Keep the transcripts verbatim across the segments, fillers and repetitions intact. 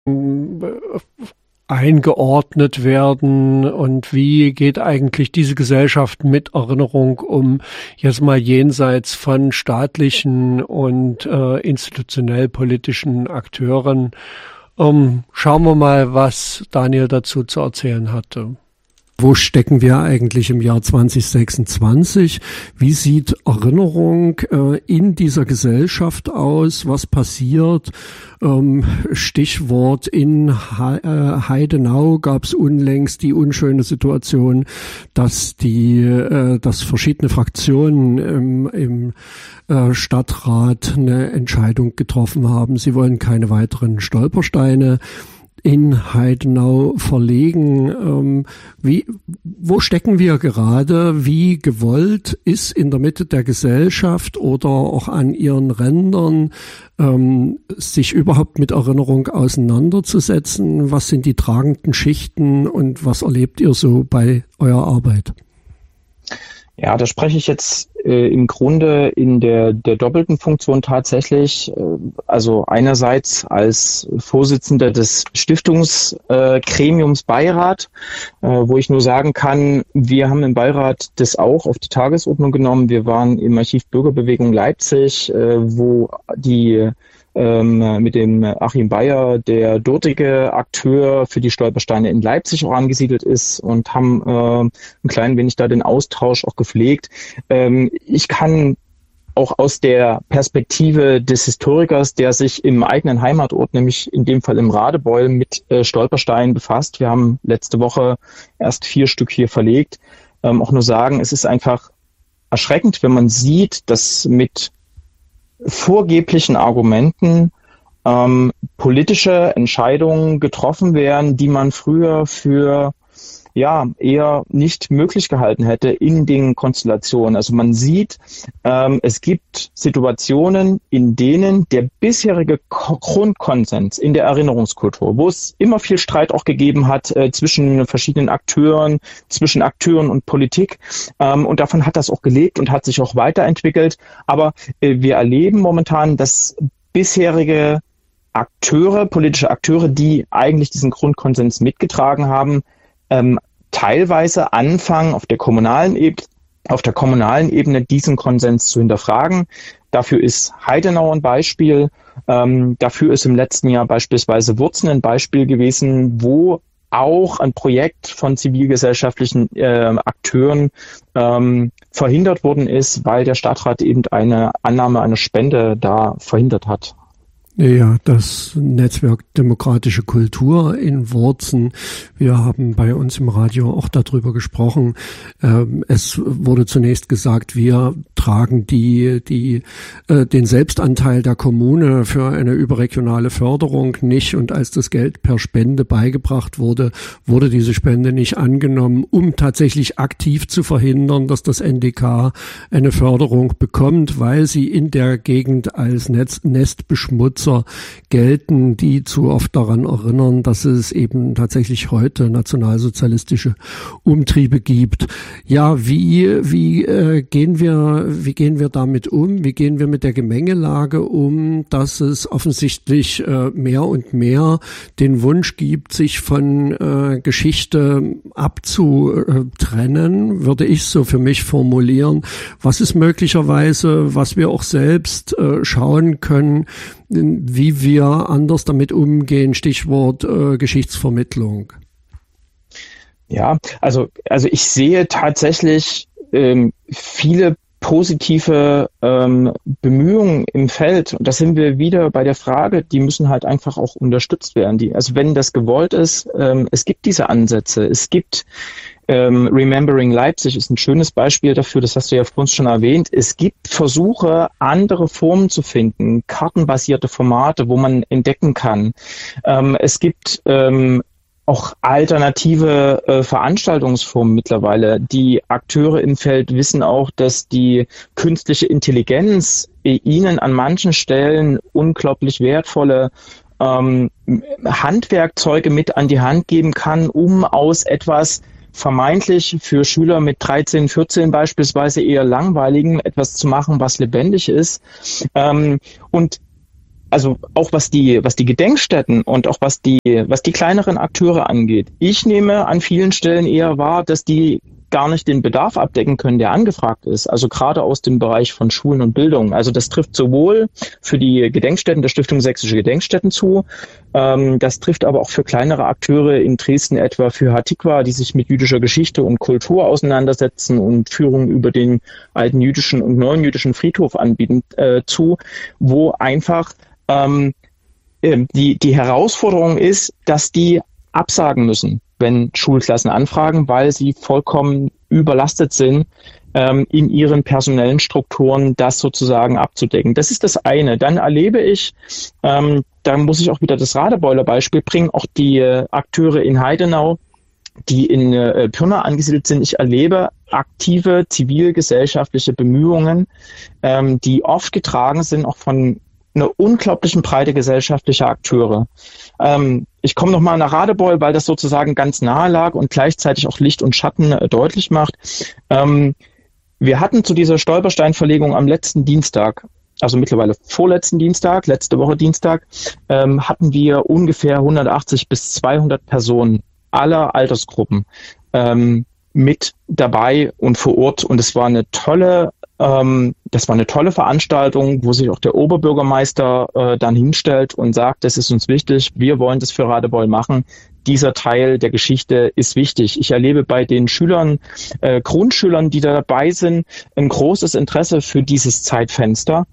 eingeordnet werden und wie geht eigentlich diese Gesellschaft mit Erinnerung um, jetzt mal jenseits von staatlichen und äh, institutionell politischen Akteuren. Um, schauen wir mal, was Daniel dazu zu erzählen hatte. Wo stecken wir eigentlich im Jahr zwanzig sechsundzwanzig? Wie sieht Erinnerung äh, in dieser Gesellschaft aus? Was passiert? Ähm, Stichwort in He- äh, Heidenau gab es unlängst die unschöne Situation, dass die, äh, dass verschiedene Fraktionen im, im äh, Stadtrat eine Entscheidung getroffen haben. Sie wollen keine weiteren Stolpersteine in Heidenau verlegen. Ähm, wie, wo stecken wir gerade? Wie gewollt ist in der Mitte der Gesellschaft oder auch an ihren Rändern, ähm, sich überhaupt mit Erinnerung auseinanderzusetzen? Was sind die tragenden Schichten und was erlebt ihr so bei eurer Arbeit? Ja, da spreche ich jetzt äh, im Grunde in der, der doppelten Funktion tatsächlich, äh, also einerseits als Vorsitzender des Stiftungsgremiums äh, Beirat, äh, wo ich nur sagen kann, wir haben im Beirat das auch auf die Tagesordnung genommen. Wir waren im Archiv Bürgerbewegung Leipzig, äh, wo die Ähm, mit dem Achim Bayer, der dortige Akteur für die Stolpersteine in Leipzig auch angesiedelt ist und haben äh, ein klein wenig da den Austausch auch gepflegt. Ähm, ich kann auch aus der Perspektive des Historikers, der sich im eigenen Heimatort, nämlich in dem Fall im Radebeul, mit äh, Stolpersteinen befasst. Wir haben letzte Woche erst vier Stück hier verlegt. Ähm, auch nur sagen, es ist einfach erschreckend, wenn man sieht, dass mit vorgeblichen Argumenten ähm, politische Entscheidungen getroffen werden, die man früher für ja eher nicht möglich gehalten hätte in den Konstellationen. Also man sieht, ähm, es gibt Situationen, in denen der bisherige Ko- Grundkonsens in der Erinnerungskultur, wo es immer viel Streit auch gegeben hat äh, zwischen verschiedenen Akteuren, zwischen Akteuren und Politik, ähm, und davon hat das auch gelebt und hat sich auch weiterentwickelt. Aber äh, wir erleben momentan, dass bisherige Akteure, politische Akteure, die eigentlich diesen Grundkonsens mitgetragen haben, Ähm, teilweise anfangen, auf der kommunalen Ebene, auf der kommunalen Ebene diesen Konsens zu hinterfragen. Dafür ist Heidenau ein Beispiel. Ähm, dafür ist im letzten Jahr beispielsweise Wurzen ein Beispiel gewesen, wo auch ein Projekt von zivilgesellschaftlichen äh, Akteuren ähm, verhindert worden ist, weil der Stadtrat eben eine Annahme einer Spende da verhindert hat. Ja, das Netzwerk Demokratische Kultur in Wurzen. Wir haben bei uns im Radio auch darüber gesprochen. Es wurde zunächst gesagt, wir tragen die, die, den Selbstanteil der Kommune für eine überregionale Förderung nicht. Und als das Geld per Spende beigebracht wurde, wurde diese Spende nicht angenommen, um tatsächlich aktiv zu verhindern, dass das N D K eine Förderung bekommt, weil sie in der Gegend als Netz, Nestbeschmutzer gelten, die zu oft daran erinnern, dass es eben tatsächlich heute nationalsozialistische Umtriebe gibt. Ja, wie wie äh, gehen wir wie gehen wir damit um? Wie gehen wir mit der Gemengelage um, dass es offensichtlich äh, mehr und mehr den Wunsch gibt, sich von äh, Geschichte abzutrennen, würde ich so für mich formulieren. Was ist möglicherweise, was wir auch selbst äh, schauen können, wie wir anders damit umgehen, Stichwort äh, Geschichtsvermittlung? Ja, also also ich sehe tatsächlich ähm, viele positive ähm, Bemühungen im Feld. Und da sind wir wieder bei der Frage, die müssen halt einfach auch unterstützt werden. Die, also wenn das gewollt ist, ähm, es gibt diese Ansätze, es gibt Ähm, Remembering Leipzig ist ein schönes Beispiel dafür, das hast du ja vorhin schon erwähnt. Es gibt Versuche, andere Formen zu finden, kartenbasierte Formate, wo man entdecken kann. Ähm, es gibt ähm, auch alternative äh, Veranstaltungsformen mittlerweile. Die Akteure im Feld wissen auch, dass die künstliche Intelligenz äh, ihnen an manchen Stellen unglaublich wertvolle ähm, Handwerkzeuge mit an die Hand geben kann, um aus etwas vermeintlich für Schüler mit dreizehn, vierzehn beispielsweise eher langweiligen etwas zu machen, was lebendig ist. Ähm, und also auch was die, was die Gedenkstätten und auch was die, was die kleineren Akteure angeht. Ich nehme an vielen Stellen eher wahr, dass die gar nicht den Bedarf abdecken können, der angefragt ist. Also gerade aus dem Bereich von Schulen und Bildung. Also das trifft sowohl für die Gedenkstätten der Stiftung Sächsische Gedenkstätten zu, ähm, das trifft aber auch für kleinere Akteure in Dresden, etwa für Hatikva, die sich mit jüdischer Geschichte und Kultur auseinandersetzen und Führungen über den alten jüdischen und neuen jüdischen Friedhof anbieten, äh, zu, wo einfach ähm, die, die Herausforderung ist, dass die absagen müssen, wenn Schulklassen anfragen, weil sie vollkommen überlastet sind, ähm, in ihren personellen Strukturen das sozusagen abzudecken. Das ist das eine. Dann erlebe ich, ähm, da muss ich auch wieder das Radebeuler Beispiel bringen, auch die äh, Akteure in Heidenau, die in äh, Pirna angesiedelt sind. Ich erlebe aktive zivilgesellschaftliche Bemühungen, ähm, die oft getragen sind, auch von einer unglaublichen Breite gesellschaftlicher Akteure. Ähm, ich komme nochmal nach Radebeul, weil das sozusagen ganz nahe lag und gleichzeitig auch Licht und Schatten äh, deutlich macht. Ähm, wir hatten zu dieser Stolpersteinverlegung am letzten Dienstag, also mittlerweile vorletzten Dienstag, letzte Woche Dienstag, ähm, hatten wir ungefähr hundertachtzig bis zweihundert Personen aller Altersgruppen ähm, mit dabei und vor Ort. Und es war eine tolle Das war eine tolle Veranstaltung, wo sich auch der Oberbürgermeister äh, dann hinstellt und sagt, das ist uns wichtig, wir wollen das für Radebeul machen. Dieser Teil der Geschichte ist wichtig. Ich erlebe bei den Schülern, äh, Grundschülern, die da dabei sind, ein großes Interesse für dieses Zeitfenster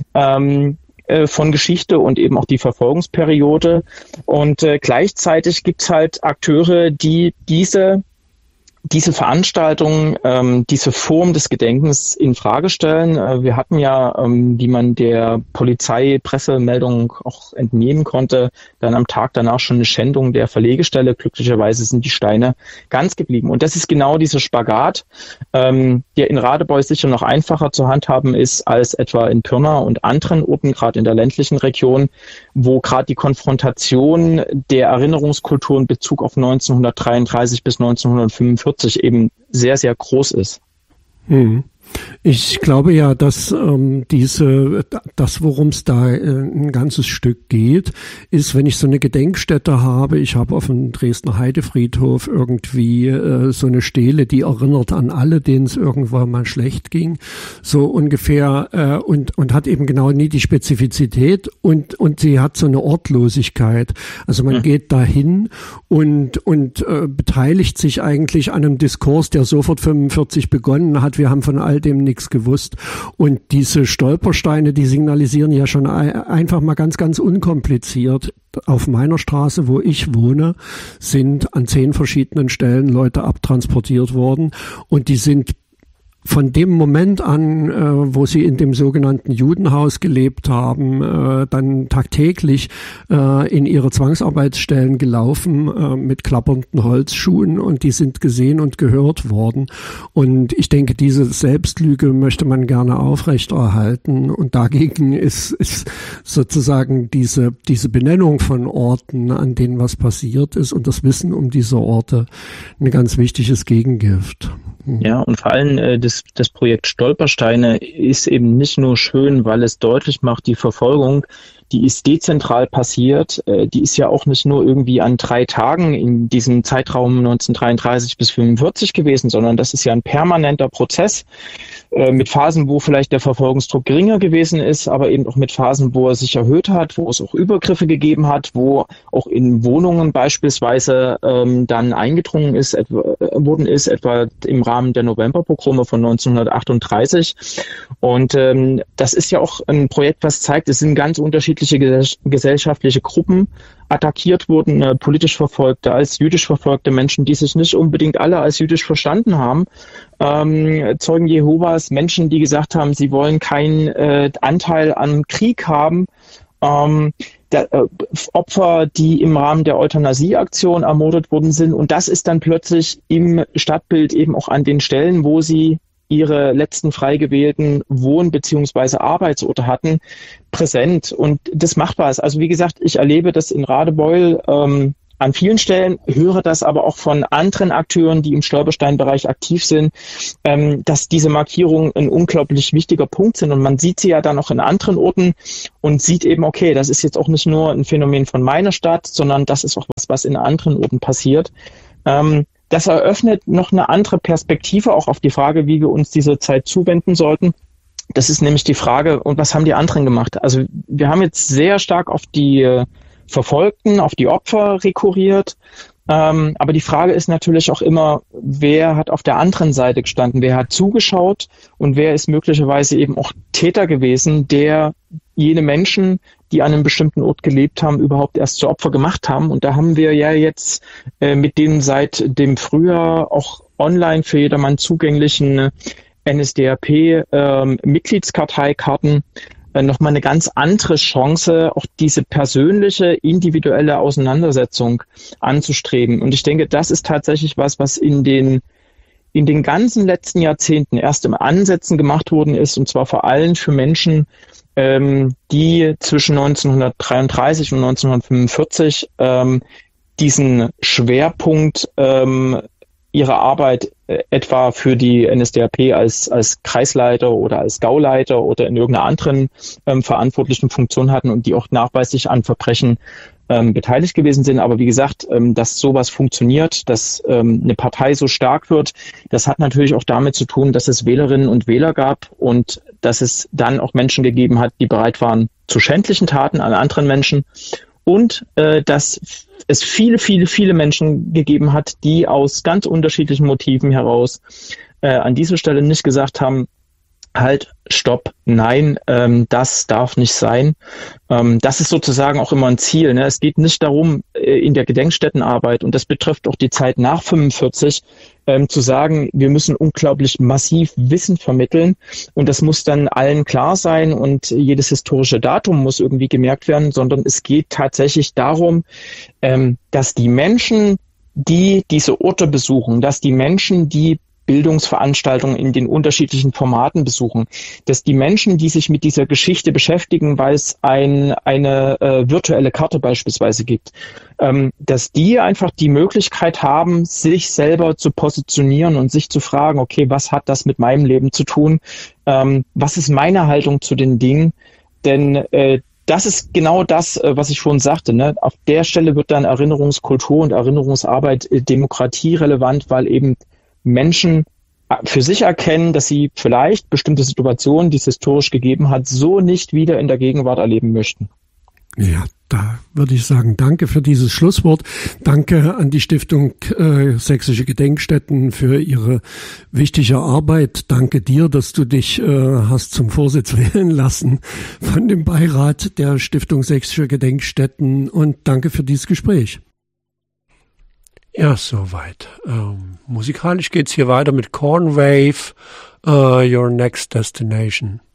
ähm, äh, von Geschichte und eben auch die Verfolgungsperiode. Und äh, gleichzeitig gibt's halt Akteure, die diese diese Veranstaltung, ähm, diese Form des Gedenkens in Frage stellen. Äh, wir hatten ja, ähm, wie man der Polizeipressemeldung auch entnehmen konnte, dann am Tag danach schon eine Schändung der Verlegestelle. Glücklicherweise sind die Steine ganz geblieben. Und das ist genau dieser Spagat, ähm, der in Radebeul sicher noch einfacher zu handhaben ist als etwa in Pirna und anderen Orten, gerade in der ländlichen Region, wo gerade die Konfrontation der Erinnerungskultur in Bezug auf neunzehnhundertdreiunddreißig bis neunzehnhundertfünfundvierzig eben sehr, sehr groß ist. Hm. Ich glaube ja, dass ähm, diese, das, worum es da äh, ein ganzes Stück geht, ist, wenn ich so eine Gedenkstätte habe, ich habe auf dem Dresdner Heidefriedhof irgendwie äh, so eine Stele, die erinnert an alle, denen es irgendwann mal schlecht ging, so ungefähr, äh, und und hat eben genau nie die Spezifität und und sie hat so eine Ortlosigkeit. Also man mhm. geht dahin und und äh, beteiligt sich eigentlich an einem Diskurs, der sofort fünfundvierzig begonnen hat. Wir haben von all dem nichts gewusst. Und diese Stolpersteine, die signalisieren ja schon einfach mal ganz, ganz unkompliziert. Auf meiner Straße, wo ich wohne, sind an zehn verschiedenen Stellen Leute abtransportiert worden und die sind von dem Moment an, äh, wo sie in dem sogenannten Judenhaus gelebt haben, äh, dann tagtäglich äh, in ihre Zwangsarbeitsstellen gelaufen äh, mit klappernden Holzschuhen und die sind gesehen und gehört worden. Und ich denke, diese Selbstlüge möchte man gerne aufrechterhalten und dagegen ist, ist sozusagen diese, diese Benennung von Orten, an denen was passiert ist und das Wissen um diese Orte ein ganz wichtiges Gegengift. Ja, und vor allem äh, das, das Projekt Stolpersteine ist eben nicht nur schön, weil es deutlich macht, die Verfolgung, die ist dezentral passiert. Äh, die ist ja auch nicht nur irgendwie an drei Tagen in diesem Zeitraum neunzehnhundertdreiunddreißig bis fünfundvierzig gewesen, sondern das ist ja ein permanenter Prozess äh, mit Phasen, wo vielleicht der Verfolgungsdruck geringer gewesen ist, aber eben auch mit Phasen, wo er sich erhöht hat, wo es auch Übergriffe gegeben hat, wo auch in Wohnungen beispielsweise ähm, dann eingedrungen ist, etwa, äh, worden ist, etwa im Rahmen der Novemberpogrome von neunzehnhundertachtunddreißig. Und ähm, das ist ja auch ein Projekt, was zeigt, es sind ganz unterschiedliche ges- gesellschaftliche Gruppen attackiert wurden, äh, politisch Verfolgte, als jüdisch verfolgte Menschen, die sich nicht unbedingt alle als jüdisch verstanden haben. Ähm, Zeugen Jehovas, Menschen, die gesagt haben, sie wollen keinen äh, Anteil am Krieg haben. Ähm, der, äh, Opfer, die im Rahmen der Euthanasieaktion ermordet worden sind. Und das ist dann plötzlich im Stadtbild eben auch an den Stellen, wo sie ihre letzten frei gewählten Wohn- bzw. Arbeitsorte hatten, präsent. Und das macht was. Also wie gesagt, ich erlebe das in Radebeul ähm, an vielen Stellen, höre das aber auch von anderen Akteuren, die im Stolpersteinbereich aktiv sind, ähm, dass diese Markierungen ein unglaublich wichtiger Punkt sind. Und man sieht sie ja dann auch in anderen Orten und sieht eben, okay, das ist jetzt auch nicht nur ein Phänomen von meiner Stadt, sondern das ist auch was, was in anderen Orten passiert. Ähm, das eröffnet noch eine andere Perspektive auch auf die Frage, wie wir uns dieser Zeit zuwenden sollten. Das ist nämlich die Frage, und was haben die anderen gemacht? Also wir haben jetzt sehr stark auf die äh, Verfolgten, auf die Opfer rekurriert. Ähm, aber die Frage ist natürlich auch immer, wer hat auf der anderen Seite gestanden, wer hat zugeschaut und wer ist möglicherweise eben auch Täter gewesen, der jene Menschen, die an einem bestimmten Ort gelebt haben, überhaupt erst zu Opfer gemacht haben. Und da haben wir ja jetzt äh, mit den seit dem Frühjahr auch online für jedermann zugänglichen N S D A P-Mitgliedskarteikarten äh, nochmal eine ganz andere Chance, auch diese persönliche, individuelle Auseinandersetzung anzustreben. Und ich denke, das ist tatsächlich was, was in den in den ganzen letzten Jahrzehnten erst im Ansätzen gemacht worden ist, und zwar vor allem für Menschen, ähm, die zwischen neunzehnhundertdreiunddreißig und neunzehnhundertfünfundvierzig ähm, diesen Schwerpunkt ähm, ihrer Arbeit äh, etwa für die N S D A P als als Kreisleiter oder als Gauleiter oder in irgendeiner anderen ähm, verantwortlichen Funktion hatten und die auch nachweislich an Verbrechen ähm, beteiligt gewesen sind. Aber wie gesagt, ähm, dass sowas funktioniert, dass ähm, eine Partei so stark wird, das hat natürlich auch damit zu tun, dass es Wählerinnen und Wähler gab und dass es dann auch Menschen gegeben hat, die bereit waren zu schändlichen Taten an anderen Menschen. Und äh, dass es viele, viele, viele Menschen gegeben hat, die aus ganz unterschiedlichen Motiven heraus äh, an dieser Stelle nicht gesagt haben, halt, stopp, nein, ähm, das darf nicht sein. Ähm, das ist sozusagen auch immer ein Ziel. Ne? Es geht nicht darum, äh, in der Gedenkstättenarbeit, und das betrifft auch die Zeit nach fünfundvierzig, ähm, zu sagen, wir müssen unglaublich massiv Wissen vermitteln und das muss dann allen klar sein und jedes historische Datum muss irgendwie gemerkt werden, sondern es geht tatsächlich darum, ähm, dass die Menschen, die diese Orte besuchen, dass die Menschen, die Bildungsveranstaltungen in den unterschiedlichen Formaten besuchen, dass die Menschen, die sich mit dieser Geschichte beschäftigen, weil es ein, eine äh, virtuelle Karte beispielsweise gibt, ähm, dass die einfach die Möglichkeit haben, sich selber zu positionieren und sich zu fragen, okay, was hat das mit meinem Leben zu tun? Ähm, was ist meine Haltung zu den Dingen? Denn äh, das ist genau das, was ich vorhin sagte. Ne? Auf der Stelle wird dann Erinnerungskultur und Erinnerungsarbeit äh, demokratierelevant, weil eben Menschen für sich erkennen, dass sie vielleicht bestimmte Situationen, die es historisch gegeben hat, so nicht wieder in der Gegenwart erleben möchten. Ja, da würde ich sagen, danke für dieses Schlusswort. Danke an die Stiftung äh, Sächsische Gedenkstätten für ihre wichtige Arbeit. Danke dir, dass du dich äh, hast zum Vorsitz wählen lassen von dem Beirat der Stiftung Sächsische Gedenkstätten, und danke für dieses Gespräch. Ja, soweit. Ähm, musikalisch geht's hier weiter mit Cornwave, uh, Your Next Destination.